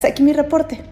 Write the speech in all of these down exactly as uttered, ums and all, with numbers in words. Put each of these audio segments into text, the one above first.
Aquí mi reporte.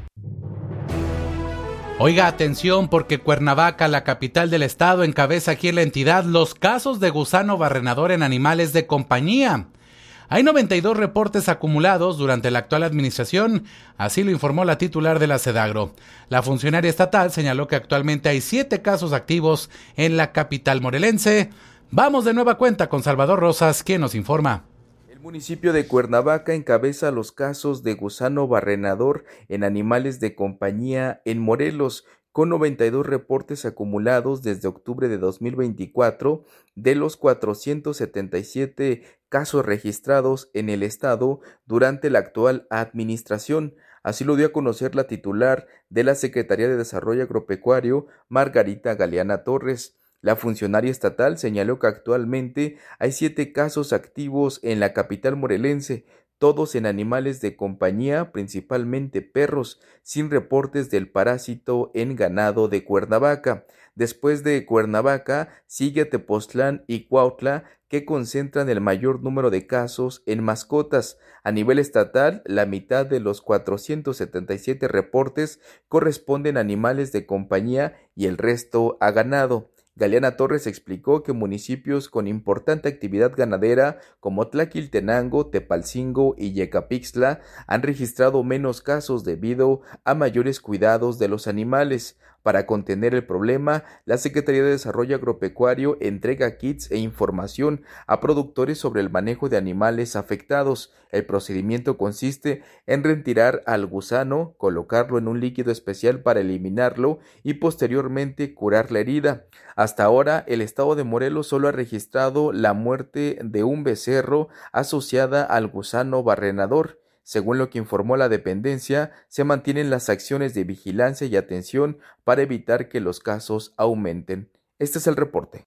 Oiga, atención, porque Cuernavaca, la capital del estado, encabeza aquí en la entidad los casos de gusano barrenador en animales de compañía. Hay noventa y dos reportes acumulados durante la actual administración, así lo informó la titular de la Sedagro. La funcionaria estatal señaló que actualmente hay siete casos activos en la capital morelense. Vamos de nueva cuenta con Salvador Rosas, quien nos informa. El municipio de Cuernavaca encabeza los casos de gusano barrenador en animales de compañía en Morelos, con noventa y dos reportes acumulados desde octubre de dos mil veinticuatro de los cuatrocientos setenta y siete casos registrados en el estado durante la actual administración. Así lo dio a conocer la titular de la Secretaría de Desarrollo Agropecuario, Margarita Galeana Torres. La funcionaria estatal señaló que actualmente hay siete casos activos en la capital morelense, todos en animales de compañía, principalmente perros, sin reportes del parásito en ganado de Cuernavaca. Después de Cuernavaca, sigue Tepoztlán y Cuautla, que concentran el mayor número de casos en mascotas. A nivel estatal, la mitad de los cuatrocientos setenta y siete reportes corresponden a animales de compañía y el resto a ganado. Galeana Torres explicó que municipios con importante actividad ganadera como Tlaquiltenango, Tepalcingo y Yecapixtla han registrado menos casos debido a mayores cuidados de los animales. Para contener el problema, la Secretaría de Desarrollo Agropecuario entrega kits e información a productores sobre el manejo de animales afectados. El procedimiento consiste en retirar al gusano, colocarlo en un líquido especial para eliminarlo y posteriormente curar la herida. Hasta ahora, el estado de Morelos solo ha registrado la muerte de un becerro asociada al gusano barrenador. Según lo que informó la dependencia, se mantienen las acciones de vigilancia y atención para evitar que los casos aumenten. Este es el reporte.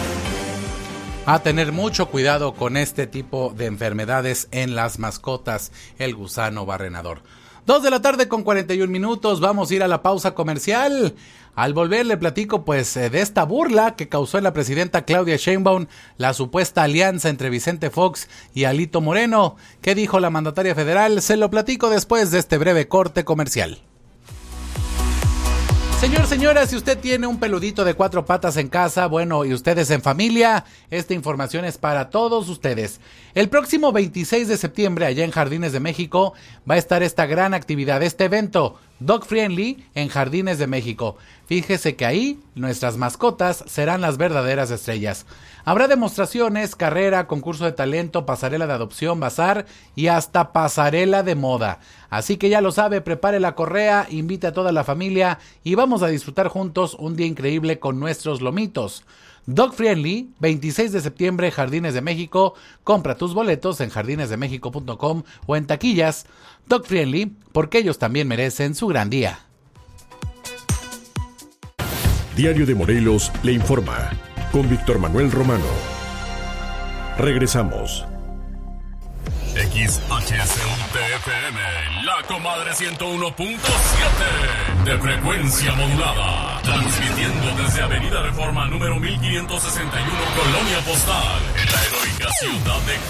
A tener mucho cuidado con este tipo de enfermedades en las mascotas, el gusano barrenador. Dos de la tarde con cuarenta y un minutos, vamos a ir a la pausa comercial. Al volver le platico pues de esta burla que causó en la presidenta Claudia Sheinbaum la supuesta alianza entre Vicente Fox y Alito Moreno. ¿Qué dijo la mandataria federal? Se lo platico después de este breve corte comercial. Señor, señora, si usted tiene un peludito de cuatro patas en casa, bueno, y ustedes en familia, esta información es para todos ustedes. El próximo veintiséis de septiembre, allá en Jardines de México, va a estar esta gran actividad, este evento, Dog Friendly, en Jardines de México. Fíjese que ahí nuestras mascotas serán las verdaderas estrellas. Habrá demostraciones, carrera, concurso de talento, pasarela de adopción, bazar y hasta pasarela de moda. Así que ya lo sabe, prepare la correa, invite a toda la familia y vamos a disfrutar juntos un día increíble con nuestros lomitos. Dog Friendly, veintiséis de septiembre, Jardines de México. Compra tus boletos en jardines de méxico punto com o en taquillas. Dog Friendly, porque ellos también merecen su gran día. Diario de Morelos le informa, con Víctor Manuel Romano. Regresamos. X H S U T F M, La Comadre ciento uno punto siete, de frecuencia modulada, transmitiendo desde Avenida Reforma número mil quinientos sesenta y uno, Colonia Postal, en la heroica ciudad de